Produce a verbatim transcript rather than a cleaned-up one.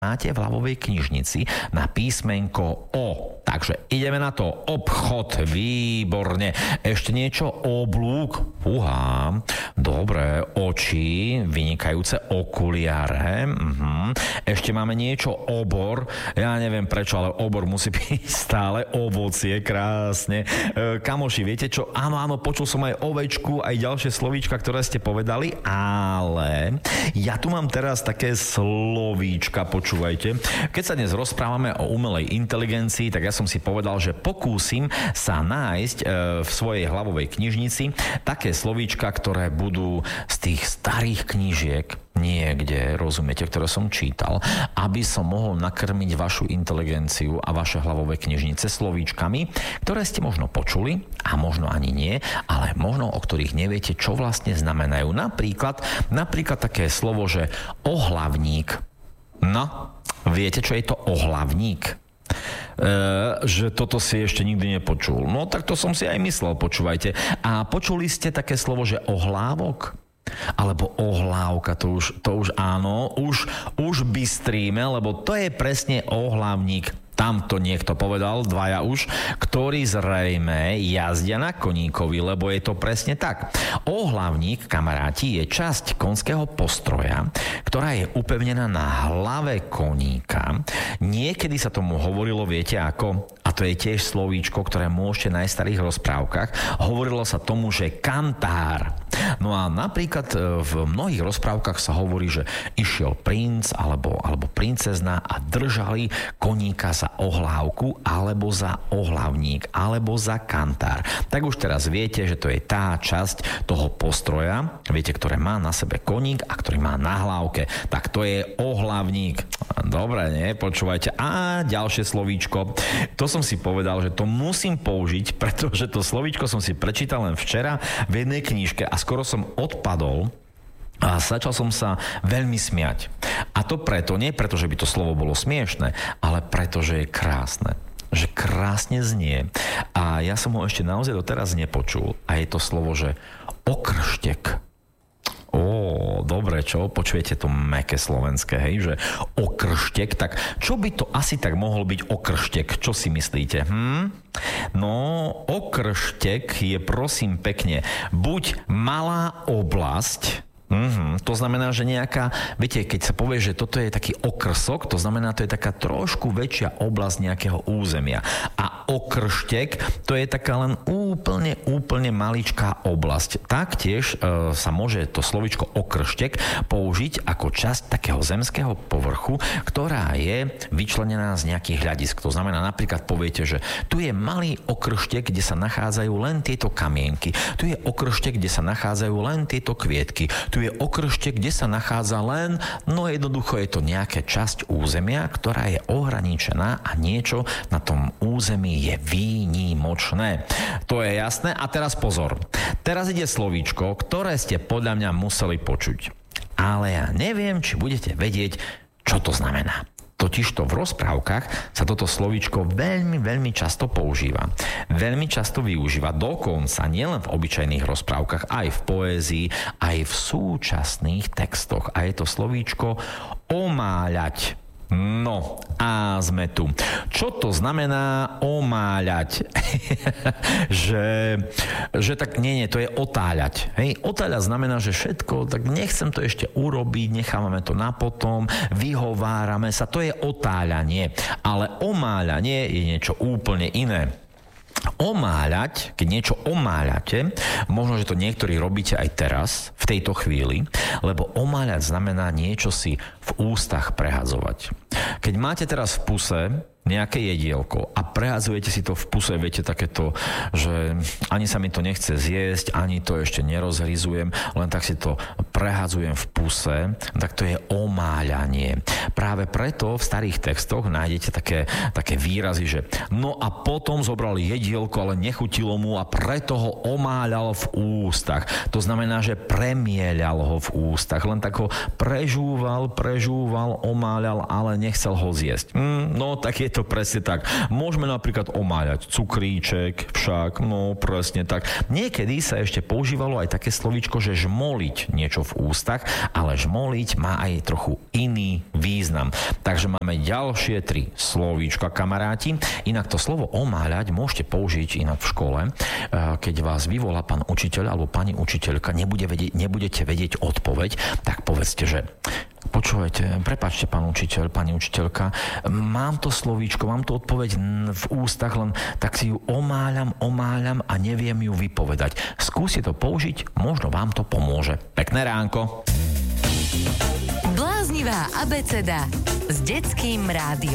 máte v hlavovej knižnici na písmenko O. Takže ideme na to. Obchod, výborne. Ešte niečo, oblúk, uhá, dobre, oči, vynikajúce, okuliare, mhm. Ešte máme niečo, obor, ja neviem prečo, ale obor musí byť stále ovocie, krásne. E, kamoši, viete čo, áno, áno, počul som aj ovečku, aj ďalšie slovíčka, ktoré ste povedali, ale ja tu mám teraz také slovíčka, počúvajte. Keď sa dnes rozprávame o umelej inteligencii, tak ja som si povedal, že pokúsim sa nájsť e, v svojej hlavovej knižnici také slovíčka, ktoré budú z tých starých knížiek niekde, rozumiete, ktoré som čítal, aby som mohol nakrmiť vašu inteligenciu a vaše hlavové knižnice slovíčkami, ktoré ste možno počuli a možno ani nie, ale možno o ktorých neviete, čo vlastne znamenajú. Napríklad, napríklad také slovo, že ohlavník. No, viete, čo je to ohlavník? Uh, že toto si ešte nikdy nepočul. No tak to som si aj myslel, počúvajte. A počuli ste také slovo, že ohlávok? Alebo ohlávka, to už, to už áno, už, už bystríme, lebo to je presne ohlavník. Tam to niekto povedal, dvaja už, ktorí zrejme jazdia na koníkovi, lebo je to presne tak. Ohlavník, kamaráti, je časť konského postroja, ktorá je upevnená na hlave koníka. Niekedy sa tomu hovorilo, viete ako, a to je tiež slovíčko, ktoré môžete na starých rozprávkach, hovorilo sa tomu, že kantár. No a napríklad v mnohých rozprávkach sa hovorí, že išiel princ alebo, alebo princezna a držali koníka za ohlávku alebo za ohlavník alebo za kantár. Tak už teraz viete, že to je tá časť toho postroja, viete, ktoré má na sebe koník a ktorý má na hlávke. Tak to je ohlavník. Dobre, nie? Počúvajte. A ďalšie slovíčko. To som si povedal, že to musím použiť, pretože to slovíčko som si prečítal len včera v jednej knižke a skoro som odpadol a začal som sa veľmi smiať. A to preto, nie preto, že by to slovo bolo smiešné, ale preto, že je krásne. Že krásne znie. A ja som ho ešte naozaj doteraz nepočul. A je to slovo, že okrštek. Ó, dobre, čo? Počujete to mäkké slovenské, hej? Že okrštek. Tak čo by to asi tak mohol byť okrštek? Čo si myslíte? Hm? No, okrštek je, prosím pekne, buď malá oblasť. Mm-hmm. To znamená, že nejaká, viete, keď sa povie, že toto je taký okrsok, to znamená, to je taká trošku väčšia oblasť nejakého územia. A okrštek, to je taká len úplne, úplne maličká oblasť. Taktiež e, sa môže to slovičko okrštek použiť ako časť takého zemského povrchu, ktorá je vyčlenená z nejakých hľadisk. To znamená, napríklad poviete, že tu je malý okrštek, kde sa nachádzajú len tieto kamienky. Tu je okrštek, kde sa nachádzajú len tieto kvietky. Tu je okrštek, kde sa nachádza len, no jednoducho je to nejaká časť územia, ktorá je ohraničená a niečo na tom území je výnimočné. To je jasné. A teraz pozor. Teraz ide slovíčko, ktoré ste podľa mňa museli počuť. Ale ja neviem, či budete vedieť, čo to znamená. Totižto v rozprávkach sa toto slovíčko veľmi, veľmi často používa. Veľmi často využíva, dokonca nielen v obyčajných rozprávkach, aj v poézii, aj v súčasných textoch. A je to slovíčko omáľať. No, a sme tu. Čo to znamená omáľať? že, že tak, nie, nie, to je otáľať. Hej, otáľať znamená, že všetko, tak nechcem to ešte urobiť, nechávame to na potom, vyhovárame sa, to je otáľanie. Ale omáľanie je niečo úplne iné. Omáľať, keď niečo omáľate, možno, že to niektorí robíte aj teraz, v tejto chvíli, lebo omáľať znamená niečo si v ústach prehadzovať. Keď máte teraz v puse nejaké jedielko a prehadzujete si to v puse, viete, takéto, že ani sa mi to nechce zjesť, ani to ešte nerozhryzujem, len tak si to prehadzujem v puse, tak to je omáľanie. Práve preto v starých textoch nájdete také, také výrazy, že no a potom zobral jedielko, ale nechutilo mu a preto ho omáľal v ústach. To znamená, že premieľal ho v ústach, len tak ho prežúval, prežúval prežúval, omáľal, ale nechcel ho zjesť. Mm, no, tak je to presne tak. Môžeme napríklad omáľať cukríček, však, no presne tak. Niekedy sa ešte používalo aj také slovíčko, že žmoliť niečo v ústach, ale žmoliť má aj trochu iný význam. Takže máme ďalšie tri slovíčka, kamaráti. Inak to slovo omáľať môžete použiť inak v škole, keď vás vyvolá pán učiteľ alebo pani učiteľka, nebude vedieť, nebudete vedieť odpoveď, tak povedzte, že počúvajte, prepáčte, pán učiteľ, pani učiteľka, mám to slovíčko, mám tu odpoveď v ústach, len tak si ju omáľam, omáľam a neviem ju vypovedať. Skúste to použiť, možno vám to pomôže. Pekné ránko. Bláznivá abeceda s detským rádiom.